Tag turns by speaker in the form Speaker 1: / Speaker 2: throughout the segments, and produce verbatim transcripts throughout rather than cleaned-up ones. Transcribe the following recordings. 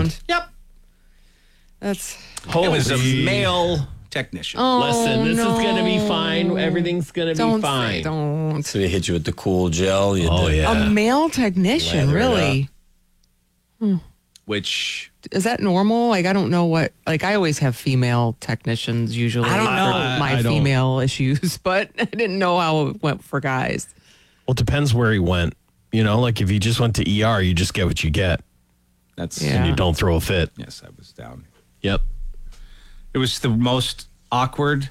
Speaker 1: around.
Speaker 2: Yep.
Speaker 1: That's.
Speaker 2: It was a male technician.
Speaker 1: Oh,
Speaker 3: Listen, this
Speaker 1: no.
Speaker 3: is going to be fine. Everything's going to
Speaker 1: Don't
Speaker 3: be fine.
Speaker 1: Say, don't.
Speaker 4: So they hit you with the cool gel. You
Speaker 3: Oh,
Speaker 4: did-
Speaker 3: yeah.
Speaker 1: A male technician,
Speaker 4: Lather it
Speaker 1: really?
Speaker 2: Which
Speaker 1: Is that normal? Like, I don't know what. Like, I always have female technicians usually.
Speaker 2: I don't
Speaker 1: for
Speaker 2: know.
Speaker 3: I-
Speaker 1: my
Speaker 3: I don't-
Speaker 1: female issues, but I didn't know how it went for guys.
Speaker 3: Well, it depends where he went. You know, like if he just went to E R, you just get what you get.
Speaker 2: that's
Speaker 1: Yeah.
Speaker 3: And you don't throw a fit.
Speaker 2: yes, I was down.
Speaker 3: Yep.
Speaker 2: It was the most awkward,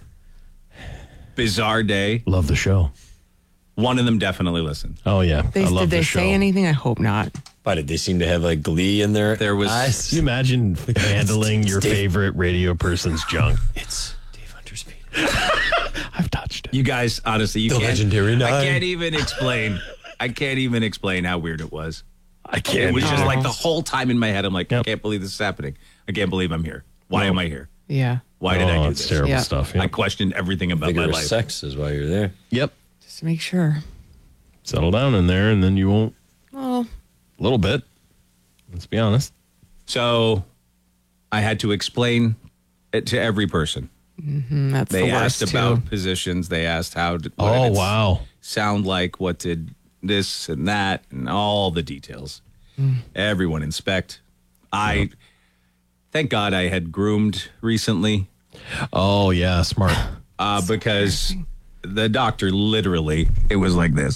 Speaker 2: bizarre day.
Speaker 3: Love the show.
Speaker 2: One of them definitely listened.
Speaker 3: Oh, yeah.
Speaker 1: They,
Speaker 3: I love
Speaker 1: did
Speaker 3: the
Speaker 1: they
Speaker 3: show.
Speaker 1: say anything? I hope not.
Speaker 4: Why did they seem to have like glee in their
Speaker 2: There was-
Speaker 4: eyes?
Speaker 3: Can you imagine handling your
Speaker 4: Dave-
Speaker 3: favorite radio person's junk?
Speaker 4: It's Dave Hunter's penis.
Speaker 3: I've touched it.
Speaker 2: You guys, honestly, you
Speaker 4: The
Speaker 2: can't.
Speaker 4: legendary
Speaker 2: I
Speaker 4: nine.
Speaker 2: can't even explain. I can't even explain how weird it was.
Speaker 3: I
Speaker 2: It
Speaker 3: can't.
Speaker 2: was just
Speaker 1: Oh.
Speaker 2: like the whole time in my head. I'm like,
Speaker 3: Yep.
Speaker 2: I can't believe this is happening. I can't believe I'm here. Why am I here?
Speaker 1: Yeah.
Speaker 2: Why did I
Speaker 3: Oh,
Speaker 2: do
Speaker 3: it's
Speaker 2: this?
Speaker 3: terrible
Speaker 1: Yeah.
Speaker 3: stuff.
Speaker 2: I
Speaker 3: Yep.
Speaker 2: questioned everything about my
Speaker 4: Vigorous
Speaker 2: life.
Speaker 4: sex is why you're there.
Speaker 3: Yep.
Speaker 1: Just to make sure.
Speaker 3: Settle down in there, and then you won't.
Speaker 1: Oh,
Speaker 3: A little bit. Let's be honest.
Speaker 2: So I had to explain it to every person.
Speaker 1: mm, that's
Speaker 2: They
Speaker 1: the
Speaker 2: asked
Speaker 1: worst,
Speaker 2: about
Speaker 1: too.
Speaker 2: positions. They asked how did, what
Speaker 3: Oh,
Speaker 2: did it
Speaker 3: wow.
Speaker 2: sound like, what did this and that, and all the details.
Speaker 1: Mm.
Speaker 2: Everyone inspect. I thank God I had groomed recently
Speaker 3: Oh, yeah. Smart.
Speaker 2: uh, because the doctor literally, it was like this.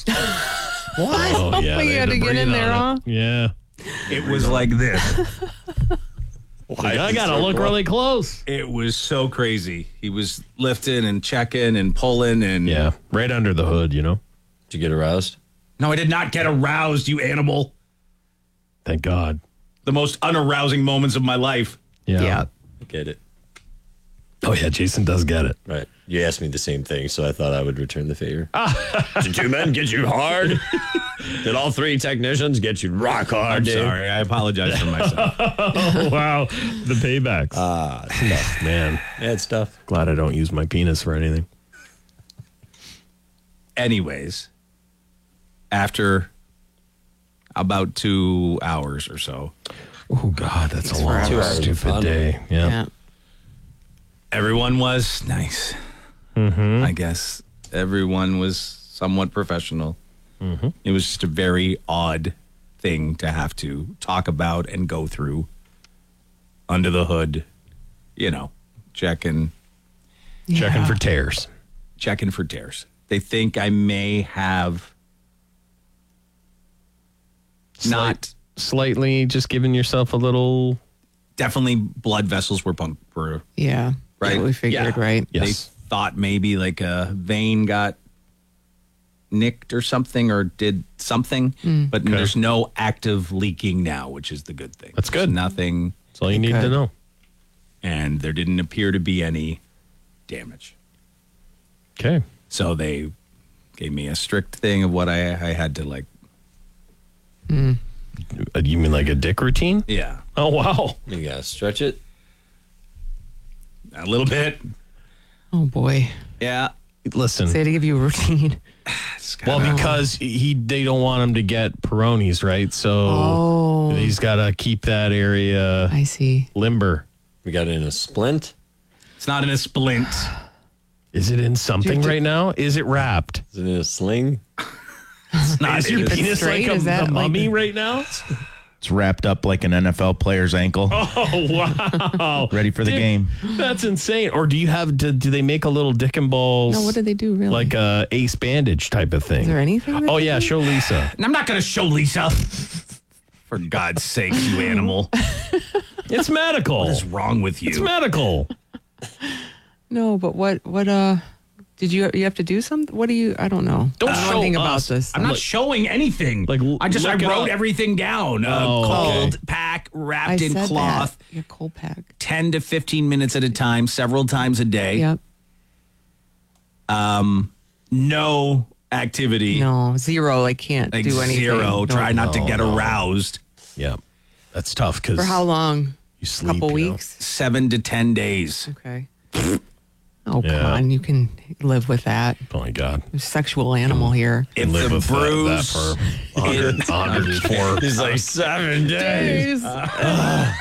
Speaker 3: Oh, yeah.
Speaker 1: You
Speaker 3: they
Speaker 1: had to get
Speaker 3: breathe
Speaker 1: in there,
Speaker 3: on
Speaker 1: huh?
Speaker 3: it. Yeah.
Speaker 2: It was like this.
Speaker 3: Like, I got to look really close.
Speaker 2: It was so crazy. He was lifting and checking and pulling and
Speaker 3: Yeah. Right under the hood, you know?
Speaker 4: Did you get aroused?
Speaker 2: no, I did not get aroused, you animal.
Speaker 3: Thank God.
Speaker 2: The most unarousing moments of my life.
Speaker 3: Yeah.
Speaker 1: Yeah.
Speaker 4: I get it.
Speaker 3: Oh, yeah. Jason does get it.
Speaker 4: Right. You asked me the same thing, so I thought I would return the favor. Did two men get you hard? Did all three technicians get you rock hard,
Speaker 2: I'm
Speaker 4: Dave?
Speaker 2: sorry. I apologize for myself.
Speaker 3: Oh, wow. The paybacks.
Speaker 4: Ah,
Speaker 3: Man.
Speaker 4: yeah, it's tough.
Speaker 3: Glad I don't use my penis for anything.
Speaker 2: Anyways, after about two hours or so,
Speaker 3: Oh, God. That's a long,
Speaker 4: forever.
Speaker 3: stupid
Speaker 4: Fun.
Speaker 3: day. Yeah.
Speaker 1: Yeah.
Speaker 2: everyone was nice.
Speaker 3: Mm-hmm.
Speaker 2: I guess everyone was somewhat professional. Mm-hmm. It was just a very odd thing to have to talk about and go through under the hood, you know, checking,
Speaker 3: Checking
Speaker 1: Yeah.
Speaker 3: for tears.
Speaker 2: checking for tears. They think I may have not,
Speaker 3: Slightly just giving yourself a little.
Speaker 2: definitely blood vessels were pumped, were
Speaker 1: Yeah.
Speaker 2: right.
Speaker 1: That's what we figured,
Speaker 2: Yeah.
Speaker 1: right?
Speaker 3: Yes.
Speaker 2: They thought maybe like a vein got nicked or something or did something, but there's no active leaking now, which is the good thing.
Speaker 3: That's
Speaker 2: There's
Speaker 3: good.
Speaker 2: nothing,
Speaker 3: That's all you need to
Speaker 1: Good.
Speaker 3: know.
Speaker 2: and there didn't appear to be any damage.
Speaker 3: Okay.
Speaker 2: So they gave me a strict thing of what I, I had to like.
Speaker 3: Uh, You mean like a dick routine?
Speaker 2: Yeah,
Speaker 3: Oh, wow.
Speaker 4: You gotta stretch it.
Speaker 2: a little bit.
Speaker 1: Oh, boy.
Speaker 2: Yeah.
Speaker 3: Listen.
Speaker 1: Say to give you a routine.
Speaker 2: It's
Speaker 3: Well,
Speaker 2: kinda-
Speaker 3: because he they don't want him to get Peronis, right? So
Speaker 1: Oh.
Speaker 3: he's got to keep that area
Speaker 1: I see.
Speaker 3: limber.
Speaker 4: We got it in a splint.
Speaker 2: it's not in a splint.
Speaker 3: Is it in something
Speaker 1: Do-
Speaker 3: right now? Is it wrapped?
Speaker 4: Is it in a sling?
Speaker 2: It's not
Speaker 3: Is
Speaker 2: in
Speaker 3: your
Speaker 2: a,
Speaker 1: it
Speaker 3: penis
Speaker 1: straight?
Speaker 3: like a,
Speaker 1: Is that
Speaker 3: a
Speaker 1: like
Speaker 3: mummy
Speaker 1: the-
Speaker 3: right now?
Speaker 5: It's wrapped up like an N F L player's ankle,
Speaker 3: Oh, wow.
Speaker 5: ready for the
Speaker 3: Dude,
Speaker 5: game.
Speaker 3: That's insane. Or do you have, do, do they make a little dick and balls?
Speaker 1: No, what do they do, really?
Speaker 3: Like a ace bandage type of thing?
Speaker 1: Is there anything? that
Speaker 3: Oh,
Speaker 1: they
Speaker 3: yeah.
Speaker 1: do?
Speaker 3: Show Lisa.
Speaker 2: I'm not going to show Lisa. For God's sake, you animal.
Speaker 3: It's medical.
Speaker 2: What is wrong with you?
Speaker 3: It's medical.
Speaker 1: No, but what, what, uh, did you, you have to do something? What do you, I don't know.
Speaker 3: Don't
Speaker 1: I don't know
Speaker 3: show
Speaker 1: anything about
Speaker 3: us.
Speaker 1: this.
Speaker 2: I'm not
Speaker 3: Look-
Speaker 2: showing anything.
Speaker 3: Like,
Speaker 2: I just I
Speaker 3: look it
Speaker 2: wrote
Speaker 3: up.
Speaker 2: everything down. Uh,
Speaker 3: Oh,
Speaker 2: cold
Speaker 3: okay.
Speaker 2: pack
Speaker 1: I
Speaker 2: wrapped in
Speaker 1: said
Speaker 2: cloth,
Speaker 1: that. Your cold pack.
Speaker 2: ten to fifteen minutes at a time, several times a day.
Speaker 1: Yep.
Speaker 2: No activity.
Speaker 1: No, zero. I can't
Speaker 2: Like
Speaker 1: do anything.
Speaker 2: zero.
Speaker 1: No.
Speaker 2: Try not to
Speaker 3: No,
Speaker 2: get
Speaker 3: no.
Speaker 2: aroused.
Speaker 3: Yeah. That's tough because
Speaker 1: For how long?
Speaker 3: you sleep.
Speaker 1: Couple
Speaker 3: you know?
Speaker 1: weeks?
Speaker 2: Seven to ten days.
Speaker 1: Okay. Oh,
Speaker 3: Yeah.
Speaker 1: come on. You can live with that.
Speaker 3: Oh, my God.
Speaker 1: There's a sexual animal here.
Speaker 2: If
Speaker 3: Live
Speaker 2: the
Speaker 3: with that, that
Speaker 2: bruise
Speaker 3: for one hundred, one hundred four.
Speaker 4: He's like seven days.
Speaker 1: Jeez.